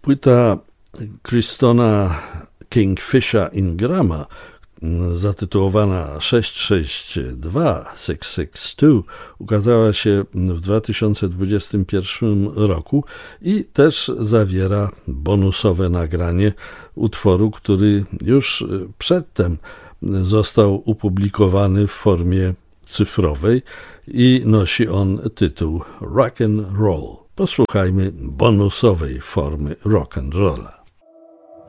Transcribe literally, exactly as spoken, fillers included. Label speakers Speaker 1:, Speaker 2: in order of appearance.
Speaker 1: Płyta Christona Kingfisha Ingrama zatytułowana sześć sześć dwa sześć sześć dwa ukazała się w dwa tysiące dwudziestym pierwszym roku i też zawiera bonusowe nagranie utworu, który już przedtem został opublikowany w formie cyfrowej i nosi on tytuł Rock and Roll. Posłuchajmy bonusowej formy rock and rolla.